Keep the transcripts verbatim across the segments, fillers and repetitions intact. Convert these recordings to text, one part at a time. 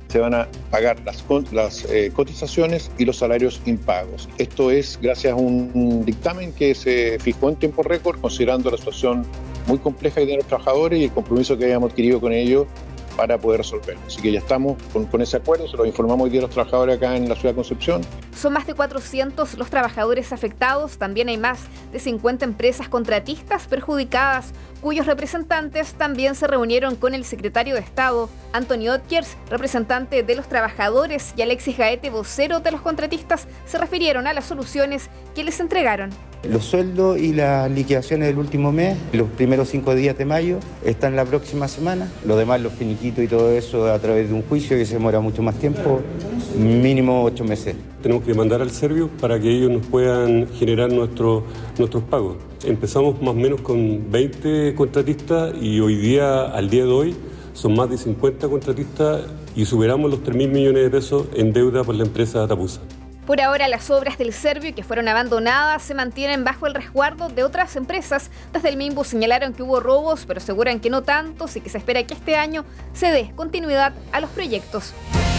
se van a pagar las, las eh, cotizaciones y los salarios impagos. Esto es gracias a un dictamen que se fijó en tiempo récord, considerando la situación muy compleja de los trabajadores y el compromiso que habíamos adquirido con ellos para poder resolverlo. Así que ya estamos con, con ese acuerdo, se lo informamos hoy día a los trabajadores acá en la ciudad de Concepción. Son más de cuatrocientos los trabajadores afectados, también hay más de cincuenta empresas contratistas perjudicadas, cuyos representantes también se reunieron con el secretario de Estado, Antonio Oettiers, representante de los trabajadores, y Alexis Gaete, vocero de los contratistas, se refirieron a las soluciones que les entregaron. Los sueldos y las liquidaciones del último mes, los primeros cinco días de mayo, están la próxima semana. Lo demás, los finiquitos y todo eso, a través de un juicio que se demora mucho más tiempo, mínimo ocho meses. Tenemos que mandar al Servio para que ellos nos puedan generar nuestro, nuestros pagos. Empezamos más o menos con veinte contratistas y hoy día, al día de hoy, son más de cincuenta contratistas y superamos los tres mil millones de pesos en deuda por la empresa Atapusa. Por ahora, las obras del Servio que fueron abandonadas se mantienen bajo el resguardo de otras empresas. Desde el MIMBU señalaron que hubo robos, pero aseguran que no tantos y que se espera que este año se dé continuidad a los proyectos.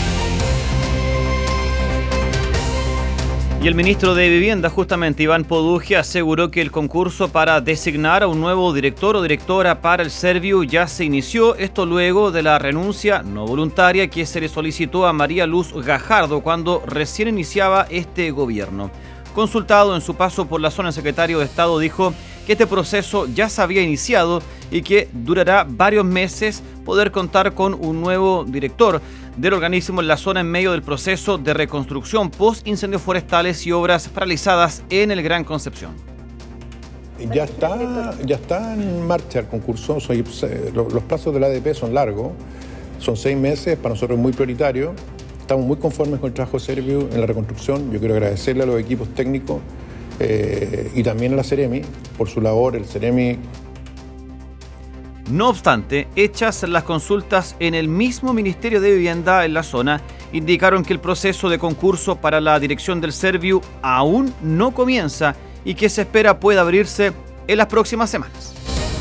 Y el ministro de Vivienda, justamente Iván Poduje, aseguró que el concurso para designar a un nuevo director o directora para el Servio ya se inició, esto luego de la renuncia no voluntaria que se le solicitó a María Luz Gajardo cuando recién iniciaba este gobierno. Consultado en su paso por la zona, el secretario de Estado dijo que este proceso ya se había iniciado y que durará varios meses poder contar con un nuevo director del organismo en la zona en medio del proceso de reconstrucción post incendios forestales y obras paralizadas en el Gran Concepción. Ya está, ya está en marcha el concurso. Los plazos del A D P son largos, son seis meses, para nosotros es muy prioritario. Estamos muy conformes con el trabajo de Servio en la reconstrucción. Yo quiero agradecerle a los equipos técnicos eh, y también a la Ceremi por su labor. El Ceremi. No obstante, hechas las consultas en el mismo Ministerio de Vivienda en la zona, indicaron que el proceso de concurso para la dirección del Servio aún no comienza y que se espera pueda abrirse en las próximas semanas.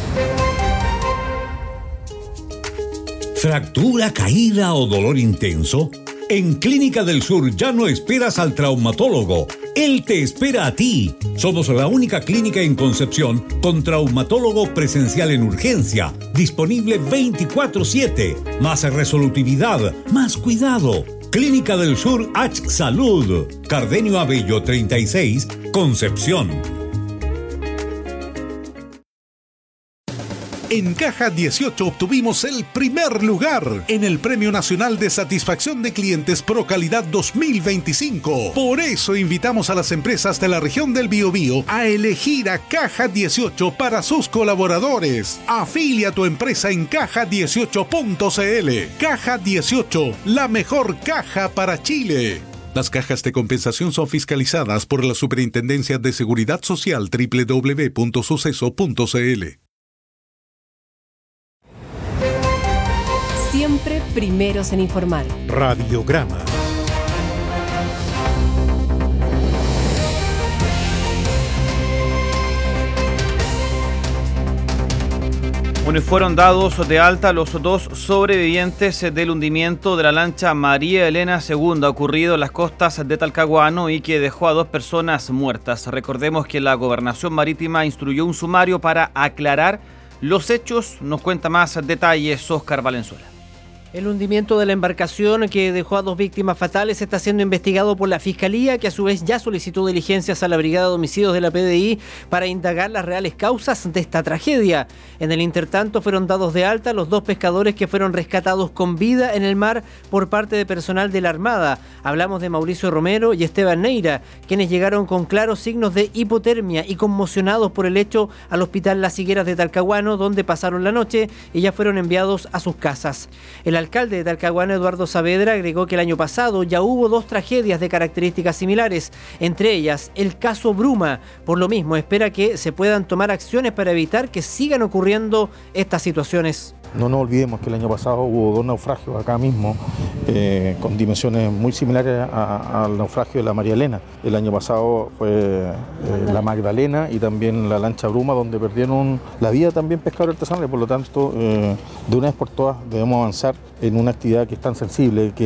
¿Fractura, caída o dolor intenso? En Clínica del Sur ya no esperas al traumatólogo. Él te espera a ti. Somos la única clínica en Concepción con traumatólogo presencial en urgencia, disponible veinticuatro siete. Más resolutividad, más cuidado. Clínica del Sur H Salud. Cardenio Abello treinta y seis, Concepción. En Caja dieciocho obtuvimos el primer lugar en el Premio Nacional de Satisfacción de Clientes Pro Calidad dos mil veinticinco. Por eso invitamos a las empresas de la región del Biobío a elegir a Caja dieciocho para sus colaboradores. Afilia a tu empresa en caja dieciocho punto c l. Caja dieciocho, la mejor caja para Chile. Las cajas de compensación son fiscalizadas por la Superintendencia de Seguridad Social doble u doble u doble u punto suceso punto c l. Siempre primeros en informar. Radiograma. Bueno, fueron dados de alta los dos sobrevivientes del hundimiento de la lancha María Elena segunda ocurrido en las costas de Talcahuano y que dejó a dos personas muertas. Recordemos que la Gobernación Marítima instruyó un sumario para aclarar los hechos. Nos cuenta más detalles Óscar Valenzuela. El hundimiento de la embarcación que dejó a dos víctimas fatales está siendo investigado por la Fiscalía, que a su vez ya solicitó diligencias a la Brigada de Homicidios de la P D I para indagar las reales causas de esta tragedia. En el intertanto fueron dados de alta los dos pescadores que fueron rescatados con vida en el mar por parte de personal de la Armada. Hablamos de Mauricio Romero y Esteban Neira, quienes llegaron con claros signos de hipotermia y conmocionados por el hecho al Hospital Las Higueras de Talcahuano, donde pasaron la noche y ya fueron enviados a sus casas. El alcalde de Talcahuano, Eduardo Saavedra, agregó que el año pasado ya hubo dos tragedias de características similares, entre ellas el caso Bruma. Por lo mismo, espera que se puedan tomar acciones para evitar que sigan ocurriendo estas situaciones. No nos olvidemos que el año pasado hubo dos naufragios acá mismo, eh, con dimensiones muy similares a, al naufragio de la María Elena. El año pasado fue eh, la Magdalena y también la lancha Bruma, donde perdieron la vida también pescadores artesanales. Por lo tanto, eh, de una vez por todas debemos avanzar en una actividad que es tan sensible, que